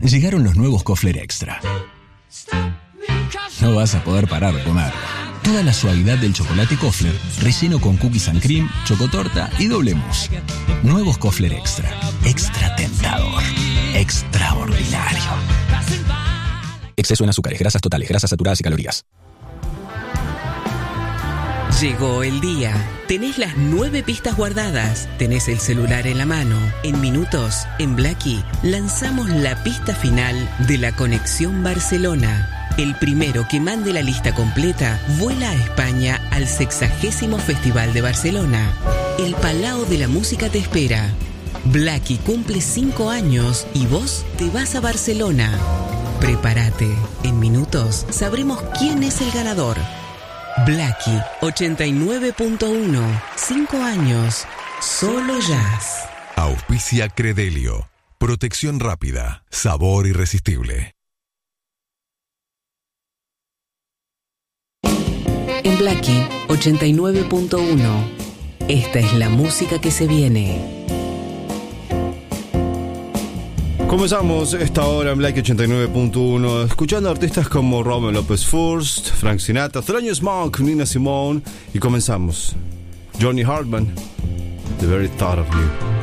llegaron los nuevos Kofler Extra. No vas a poder parar de comerlo. Toda la suavidad del chocolate Kofler, relleno con cookies and cream, chocotorta y doble mousse. Nuevos Kofler Extra. Extra tentador. Extraordinario. Exceso en azúcares, grasas totales, grasas saturadas y calorías. Llegó el día. Tenés las 9 pistas guardadas. Tenés el celular en la mano. En minutos, en Blacky, lanzamos la pista final de la Conexión Barcelona. El primero que mande la lista completa vuela a España al 60º Festival de Barcelona. El Palau de la Música te espera. Blacky cumple 5 años y vos te vas a Barcelona. Prepárate. En minutos sabremos quién es el ganador. Blacky 89.1. 5 años. Solo jazz. Auspicia Credelio. Protección rápida. Sabor irresistible. En Blacky 89.1. Esta es la música que se viene. Comenzamos esta hora en Blacky 89.1 escuchando artistas como Robin López Furst, Frank Sinatra, Thelonious Monk, Nina Simone y comenzamos Johnny Hartman, The Very Thought of You.